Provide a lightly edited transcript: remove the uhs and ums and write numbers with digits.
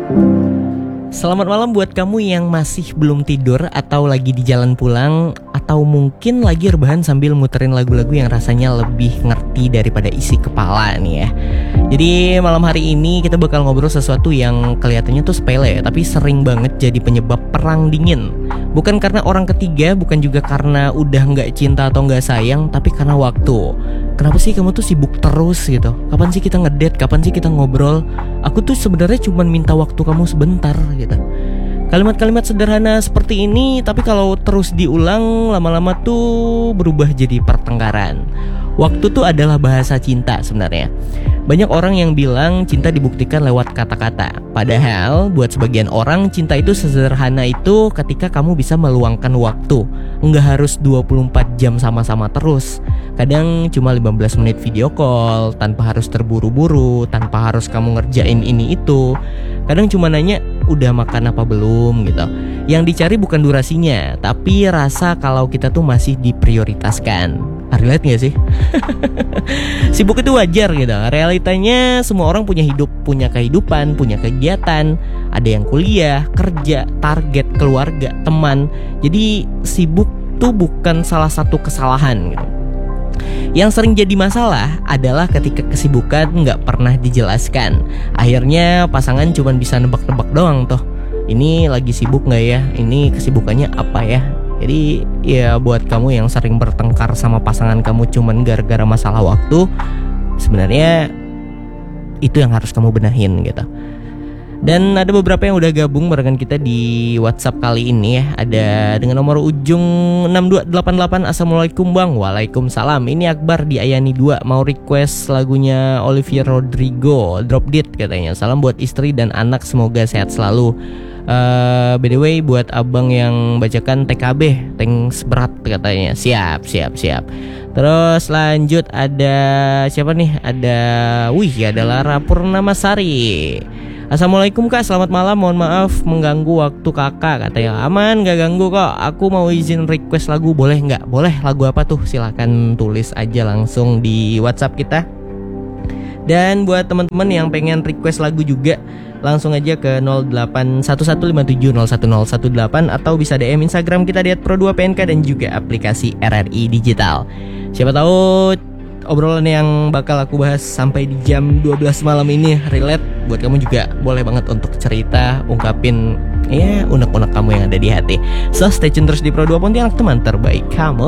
Selamat malam buat kamu yang masih belum tidur atau lagi di jalan pulang, atau mungkin lagi rebahan sambil muterin lagu-lagu yang rasanya lebih ngerti daripada isi kepala nih ya. Jadi malam hari ini kita bakal ngobrol sesuatu yang kelihatannya tuh sepele, tapi sering banget jadi penyebab perang dingin. Bukan karena orang ketiga, bukan juga karena udah gak cinta atau gak sayang, tapi karena waktu. Kenapa sih kamu tuh sibuk terus gitu? Kapan sih kita ngedate? Kapan sih kita ngobrol? Aku tuh sebenarnya cuma minta waktu kamu sebentar gitu. Kalimat-kalimat sederhana seperti ini, tapi kalau terus diulang lama-lama tuh berubah jadi pertengkaran. Waktu tuh adalah bahasa cinta sebenarnya. Banyak orang yang bilang cinta dibuktikan lewat kata-kata. Padahal buat sebagian orang cinta itu sesederhana itu ketika kamu bisa meluangkan waktu. Nggak harus 24 jam sama-sama terus. Kadang cuma 15 menit video call, tanpa harus terburu-buru, tanpa harus kamu ngerjain ini itu. Kadang cuma nanya, udah makan apa belum gitu. Yang dicari bukan durasinya, tapi rasa kalau kita tuh masih diprioritaskan. Relate gak sih? Sibuk itu wajar gitu. Realitanya semua orang punya hidup, punya kehidupan, punya kegiatan. Ada yang kuliah, kerja, target, keluarga, teman. Jadi sibuk tuh bukan salah satu kesalahan gitu. Yang sering jadi masalah adalah ketika kesibukan nggak pernah dijelaskan. Akhirnya pasangan cuma bisa nebak-nebak doang tuh. Ini lagi sibuk nggak ya? Ini kesibukannya apa ya? Jadi ya buat kamu yang sering bertengkar sama pasangan kamu cuman gara-gara masalah waktu, sebenarnya itu yang harus kamu benahin gitu. Dan ada beberapa yang udah gabung barengan kita di WhatsApp kali ini ya. Ada dengan nomor ujung 6288. Assalamualaikum bang. Waalaikumsalam. Ini Akbar di Ayani 2. Mau request lagunya Olivia Rodrigo, Drop Dead katanya. Salam buat istri dan anak, semoga sehat selalu. By the way buat abang yang bacakan TKB, thanks berat katanya. Siap. Terus lanjut ada siapa nih? Ada Lara Purnamasari. Assalamualaikum kak, selamat malam. Mohon maaf mengganggu waktu kakak, katanya. Aman, gak ganggu kok. Aku mau izin request lagu, boleh nggak? Boleh, lagu apa tuh? Silahkan tulis aja langsung di WhatsApp kita. Dan buat teman-teman yang pengen request lagu juga, langsung aja ke 081157011018 atau bisa DM Instagram kita di @pro2pnk dan juga aplikasi RRI Digital. Siapa tahu obrolan yang bakal aku bahas sampai di jam 12 malam ini relate buat kamu juga. Boleh banget untuk cerita, ungkapin ya unek-unek kamu yang ada di hati. So stay tune terus di Pro2 Pontianak, teman terbaik kamu.